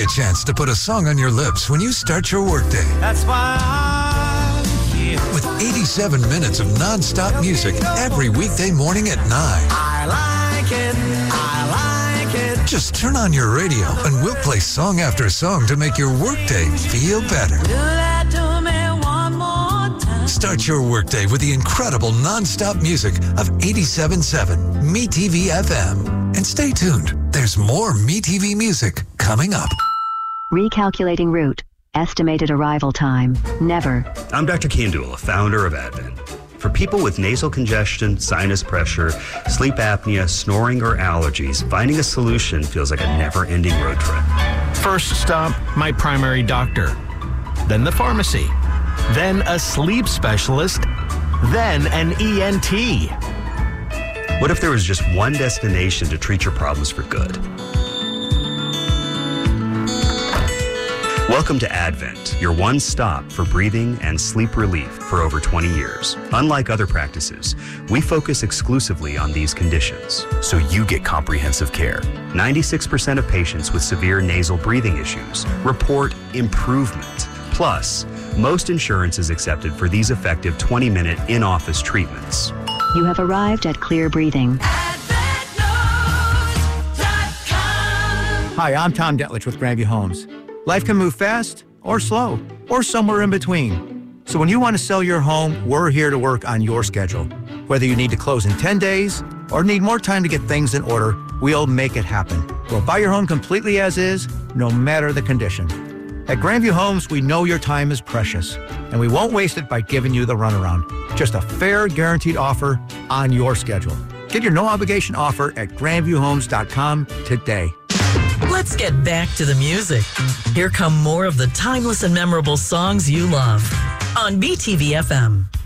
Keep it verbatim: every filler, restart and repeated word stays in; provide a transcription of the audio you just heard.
a chance to put a song on your lips when you start your workday. That's why I'm here. With eighty-seven minutes of non-stop music every weekday morning at nine. I like it. I like it. Just turn on your radio and we'll play song after song to make your workday feel better. Do that to me one more time. Start your workday with the incredible non-stop music of eighty-seven point seven MeTV F M. And stay tuned. There's more MeTV music coming up. Recalculating route. Estimated arrival time. Never. I'm Doctor Kandula, founder of Advent. For people with nasal congestion, sinus pressure, sleep apnea, snoring, or allergies, finding a solution feels like a never-ending road trip. First stop, my primary doctor. Then the pharmacy. Then a sleep specialist. Then an E N T. What if there was just one destination to treat your problems for good? Welcome to Advent, your one stop for breathing and sleep relief for over twenty years. Unlike other practices, we focus exclusively on these conditions, so you get comprehensive care. ninety-six percent of patients with severe nasal breathing issues report improvement. Plus, most insurance is accepted for these effective twenty-minute in-office treatments. You have arrived at Clear Breathing. Hi, I'm Tom Detlich with Grandview Homes. Life can move fast or slow or somewhere in between. So when you want to sell your home, we're here to work on your schedule. Whether you need to close in ten days or need more time to get things in order, we'll make it happen. We'll buy your home completely as is, no matter the condition. At Grandview Homes, we know your time is precious, and we won't waste it by giving you the runaround. Just a fair, guaranteed offer on your schedule. Get your no-obligation offer at grandview homes dot com today. Let's get back to the music. Here come more of the timeless and memorable songs you love on MeTV F M.